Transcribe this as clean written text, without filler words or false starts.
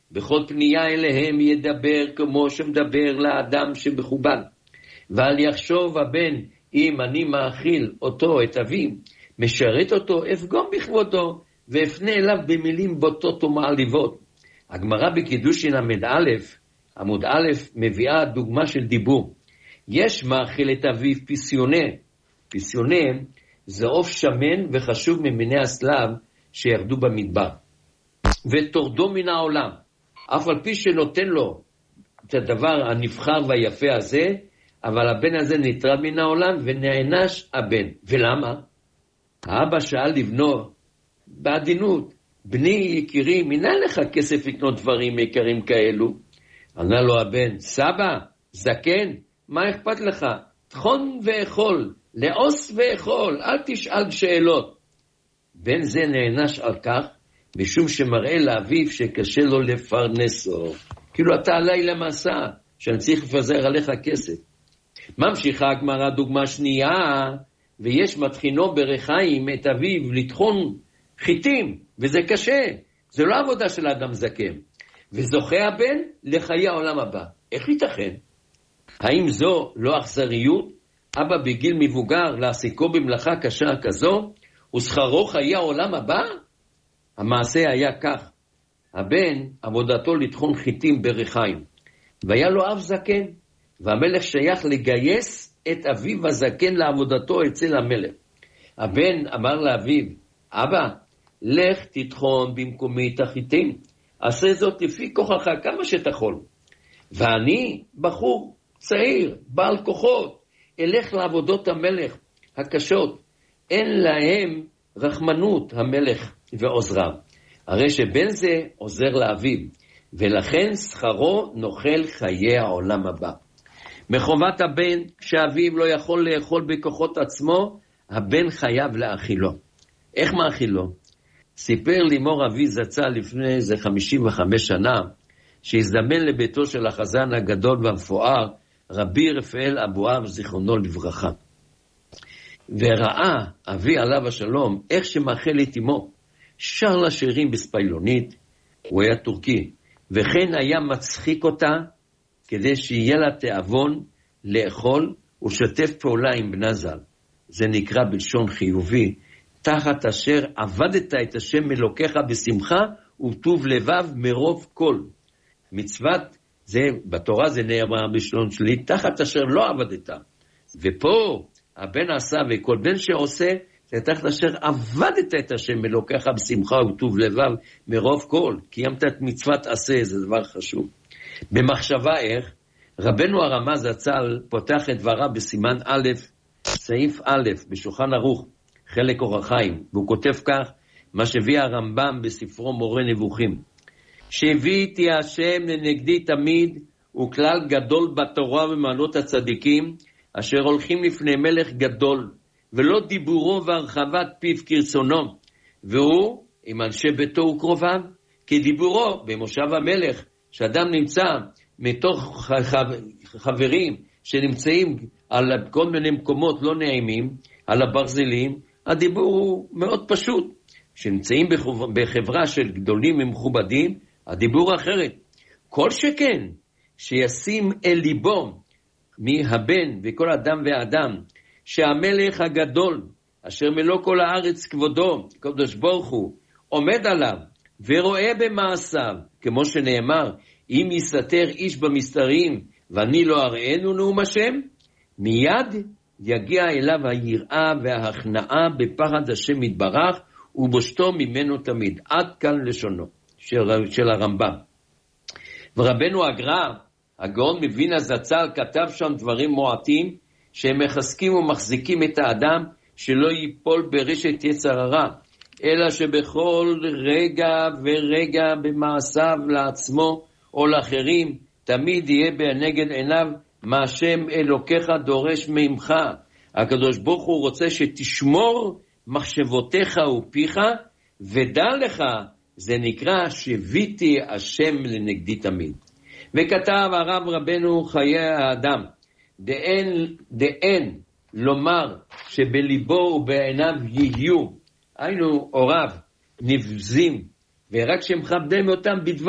בכל פנייה אליהם ידבר כמו שמדבר לאדם שמכובד. ועל יחשוב הבן, אם אני מאכיל אותו, את אביו, משרת אותו, אפגום בכבודו, ואפנה אליו במילים בוטות ומעליבות. הגמרא בקידושין עמוד א', מביאה דוגמה של דיבור. יש מאכיל את אביו פיסיונה. פיסיונה זה עוף שמן וחשוב ממיני הסלב שירדו במדבר. ותורדו מן העולם. אף על פי שנותן לו את הדבר הנבחר והיפה הזה, אבל הבן הזה נטרד מן העולם ונענש הבן. ולמה? האבא שאל לבנו בעדינות, בני יקירי, מינה לך כסף לקנות דברים יקרים כאלו? ענה לו הבן, סבא, זקן, מה אכפת לך? תחון ואכול, לעוס ואכול, אל תשאל שאלות. בן זה נענש על כך, משום שמראה לאביו שקשה לו לפרנסו. כאילו אתה עליי למסע, שאני צריך לפזר עליך כסף. ממשיכה הגמרא דוגמה שנייה, ויש מתחינו ברחיים את אביו לטחון חיטים, וזה קשה, זה לא עבודה של אדם זקן. וזוכה הבן לחיי העולם הבא. איך ייתכן? האם זו לא אכזריות? אבא בגיל מבוגר להעסיקו במלאכה קשה כזו, ושכרו חיי העולם הבא? המעשה היה כך, הבן עבודתו לטחון חיטים ברחיים, והיה לו אב זקן, והמלך שייך לגייס את אביו הזקן לעבודתו אצל המלך. הבן אמר לאביו, אבא, לך תטחון במקומי את החיטים, עשה זאת לפי כוחך כמה שתכול. ואני בחור צעיר, בעל כוחות, אלך לעבודות המלך הקשות, אין להם רחמנות המלך ועוזרם. הרי שבן זה עוזר לאביו, ולכן שכרו נאכל חיי העולם הבא. מחובת הבן, כשאביו לא יכול לאכול בכוחות עצמו, הבן חייב להאכילו. איך מאכילו? סיפר לי מור אבי זצ"ל לפני איזה 55 שנה, שהזדמן לביתו של החזן הגדול והמפואר, רבי רפאל אבואב זיכרונו לברכה. וראה אבי עליו השלום, איך שמאכל את אמו, שר לה שירים בספיילונית, הוא היה טורקי, וכן היה מצחיק אותה, כדי שיהיה לה תיאבון לאכול ושתף פעולה עם בנה ז"ל. זה נקרא בלשון חיובי, תחת אשר עבדת את השם אלוקיך בשמחה וטוב לבב מרוב כל. מצוות, זה, בתורה זה נאמר בשלון שלי, תחת אשר לא עבדת. ופה הבן עשה, וכל בן שעושה, זה תחת אשר עבדת את השם אלוקיך בשמחה וטוב לבב מרוב כל. קיימת את מצוות עשה, זה דבר חשוב. במחשבה איך, רבנו הרמ"ז זצ"ל פותח את דבריו בסימן א', סעיף א', בשולחן ערוך, חלק אור החיים, והוא כותב כך, מה שהביא הרמב"ם בספרו מורה נבוכים. שהביאתי השם לנגדי תמיד, הוא כלל גדול בתורה ומעלות הצדיקים, אשר הולכים לפני מלך גדול, ולא דיבורו והרחבת פיו כרצונו, והוא עם אנשי ביתו וקרוביו, כדיבורו במושב המלך, שאדם נמצא מתוך חברים שנמצאים על כל מיני מקומות לא נעימים, על הברזלים, הדיבור הוא מאוד פשוט. שנמצאים בחברה של גדולים ומכובדים, הדיבור אחרת. כל שכן, שישים אל ליבו מהבן וכל אדם ואדם, שהמלך הגדול, אשר מלוא כל הארץ כבודו, קדוש ברוך הוא, עומד עליו, ורואה במעשיו, כמו שנאמר, אם יסתר איש במסתרים, ואני לא אראנו נאום השם, מיד יגיע אליו היראה וההכנעה בפחד השם יתברך, ובושתו ממנו תמיד. עד כאן לשונו של הרמב"ם. ורבנו הגאון מווילנה זצ"ל כתב שם דברים מועטים, שהם מחזקים ומחזיקים את האדם, שלא ייפול ברשת יצר הרע, אלא שבכל רגע ורגע במעשיו לעצמו או לאחרים, תמיד יהיה בנגד עיניו מה השם אלוקיך דורש ממך. הקדוש ברוך הוא רוצה שתשמור מחשבותיך ופיך, ודע לך, זה נקרא שביתי השם לנגדי תמיד. וכתב הרב רבנו חיי האדם, דאין לומר שבליבו ובעיניו יהיו, היינו אוריו נבזים, ורק שמכבדם אותם בדבר